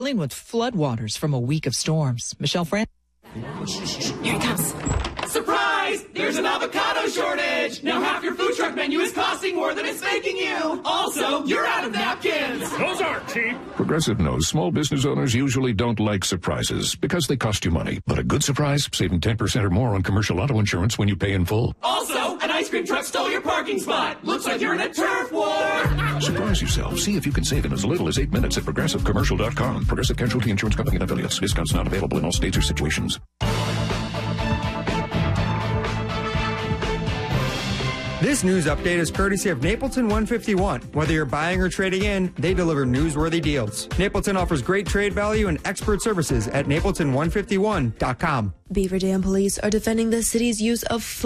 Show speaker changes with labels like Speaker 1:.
Speaker 1: Dealing with floodwaters from a week of storms. Michelle Fran.
Speaker 2: Here it comes. Surprise! There's an avocado shortage! Now half your food truck menu is costing more than it's making you! Also, you're out of napkins!
Speaker 3: Those aren't cheap!
Speaker 4: Progressive knows small business owners usually don't like surprises because they cost you money. But a good surprise, saving 10% or more on commercial auto insurance when you pay in full.
Speaker 2: Also, an ice cream truck stole your parking spot! Looks like you're in a turf war!
Speaker 4: Surprise yourself. See if you can save in as little as 8 minutes at ProgressiveCommercial.com. Progressive Casualty Insurance Company and affiliates. Discounts not available in all states or situations.
Speaker 5: This news update is courtesy of Napleton 151. Whether you're buying or trading in, they deliver newsworthy deals. Napleton offers great trade value and expert services at Napleton151.com.
Speaker 6: Beaver Dam police are defending the city's use of